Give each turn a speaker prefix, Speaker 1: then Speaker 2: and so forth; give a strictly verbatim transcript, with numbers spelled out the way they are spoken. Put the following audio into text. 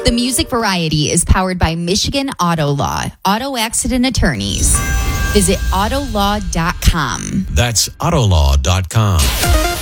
Speaker 1: The Music Variety is powered by Michigan Auto Law, auto accident attorneys. Visit auto law dot com.
Speaker 2: That's autolaw dot com.